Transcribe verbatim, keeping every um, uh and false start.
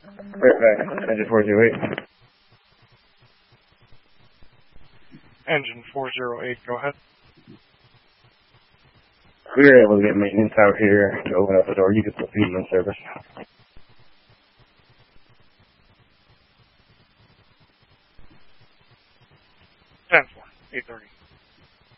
Right back. Engine four zero eight. Engine four zero eight, go ahead. We were able to get maintenance out here to open up the door. You could put people in service. ten four, eight thirty.